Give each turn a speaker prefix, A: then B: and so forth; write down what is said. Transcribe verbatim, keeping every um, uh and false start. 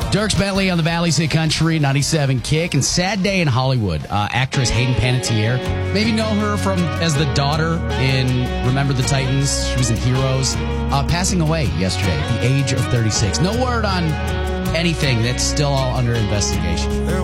A: Dierks Bentley on the Valley's Hit Country ninety-seven Kick, and sad day in Hollywood. Uh, actress Hayden Panettiere, maybe know her from as the daughter in Remember the Titans. She was in Heroes. Uh, passing away yesterday at the age of thirty-six. No word on anything. That's still all under investigation.